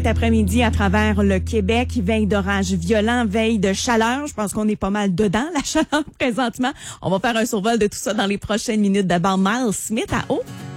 Cet après-midi à travers le Québec, veille d'orage violent, veille de chaleur. Je pense qu'on est pas mal dedans, la chaleur présentement. On va faire un survol de tout ça dans les prochaines minutes. D'abord, Miles Smith à haut.